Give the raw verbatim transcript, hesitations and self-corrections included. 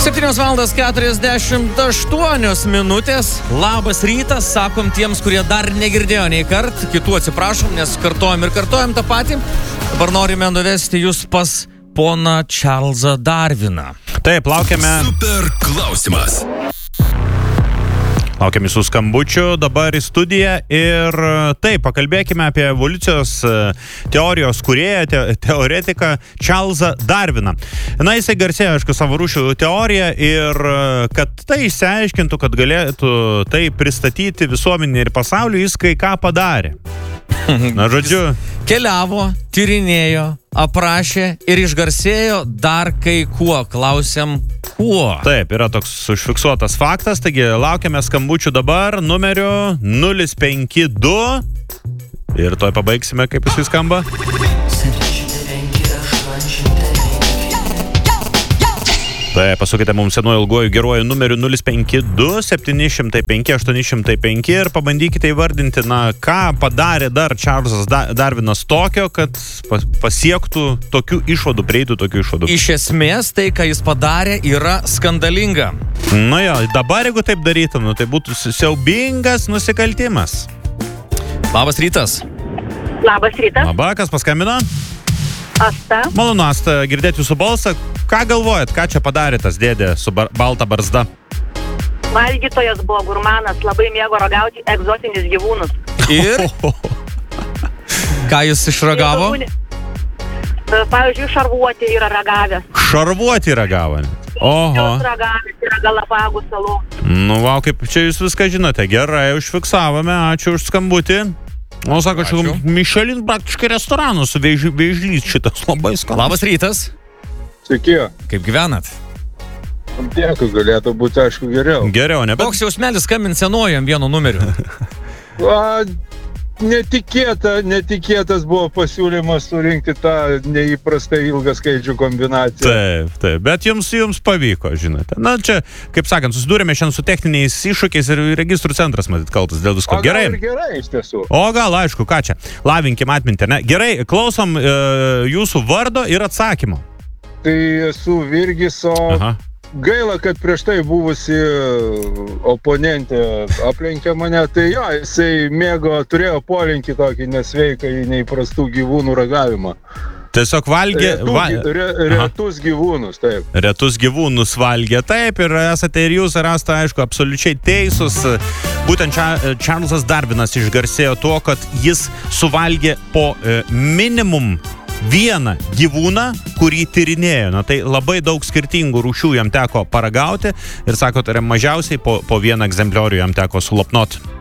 septynios valandos keturiasdešimt aštuonios minutės. Labas rytas, sakom tiems, kurie dar negirdėjo nei kart. Kitų atsiprašom, nes kartojam ir kartojam tą patį. Dabar norime nuvesti jūs pas poną Čarlzą Darviną. Taip, laukiame. Super klausimas. Laukiam jūsų skambučių dabar į studiją ir taip, pakalbėkime apie evoliucijos teorijos kūrėją, te, teoretiką Čarlzą Darviną. Na, jisai garsėjo, aišku, savo rūšių teoriją ir kad tai išsiaiškintų, kad galėtų tai pristatyti visuomenį ir pasauliu, jis kai ką padarė. Na, žodžiu. Keliavo, tyrinėjo, aprašė ir išgarsėjo dar kai kuo. Klausiam, kuo? Taip, yra toks užfiksuotas faktas, taigi laukiame skambučių dabar numeriu nulis penki du ir toj pabaigsime, kaip jis skamba. Tai pasukite mums senuoju ilguoju geruoju numeriu nulis penki du septyni šimtai penki aštuoni šimtai penki ir pabandykite įvardinti, na, ką padarė dar Čarlzas Darvinas tokio, kad pasiektų tokių išvadų, prieitų tokių išvadų. Iš esmės, tai, ką jis padarė, yra skandalinga. Na jo, dabar jeigu taip darytum, nu, tai būtų siaubingas nusikaltimas. Labas rytas. Labas rytas. Labas, kas paskambino? Asta. Malonu, Asta, girdėti jūsų balsą. Ką galvojat, ką čia padarė tas dėdė su bar balta barzda? Valgytojas buvo gurmanas, labai mėgo ragauti egzotinius gyvūnus. Ir? Ką jis išragavo? Pavyzdžiui, šarvuotį yra ragavęs. Šarvuotį ragavo? Oho. Jos ragavęs yra Galapagų salų. Nu, vau, kaip čia jūs viską žinote. Gerai, užfiksavome, ačiū už skambutį. O, sako, čia Michelin praktiškai restoranas su vėžlys šitas labai skanus. Labas rytas. Sveiki. Kaip gyvenat? Dėkui, galėtų būti, aišku, geriau. Geriau, ne? Koks jausmelis skambint senojam vienu numeriu? A, netikėta, netikėtas buvo pasiūlymas surinkti tą neįprastai ilgą skaičių kombinaciją. Taip, taip, bet jums, jums pavyko, žinote. Na, čia, kaip sakant, susidūrėme šiandien su techniniais iššūkiais ir registrų centras, matyt, kaltas dėl visko. O gal gerai. ir gerai, iš tiesų. O gal, aišku, ką čia? Lavinkim atmintį, ne? Gerai, klausom e, jūsų vardo ir atsakymo. Tai esu Virgis, o Aha. gaila, kad prieš tai buvusi oponentė aplenkė mane, tai jo, jisai mėgo, turėjo polinkį tokį nesveiką į neįprastų gyvūnų ragavimą. Tiesiog valgė... Retų, va... re, retus gyvūnus, taip. Retus gyvūnus valgė, taip, ir esate ir jūs, ir esate, aišku, absoliučiai teisūs. Būtent čia Čarlzas Darvinas išgarsėjo tuo, kad jis suvalgė po e, minimum vieną gyvūną, kurį tyrinėjo. Na, tai labai daug skirtingų rūšių jam teko paragauti ir, sako, tai yra mažiausiai po, po vieną egzempliorių jam teko sulapnoti.